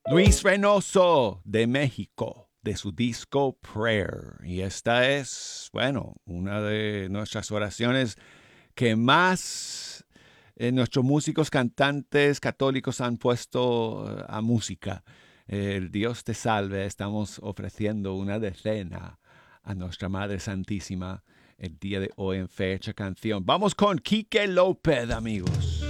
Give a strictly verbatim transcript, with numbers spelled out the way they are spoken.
Luis Reynoso de México, de su disco Prayer. Y esta es, bueno, una de nuestras oraciones que más eh, nuestros músicos cantantes católicos han puesto eh, a música. Eh, el Dios te salve, estamos ofreciendo una decena a nuestra Madre Santísima el día de hoy en fecha canción. Vamos con Quique López, amigos.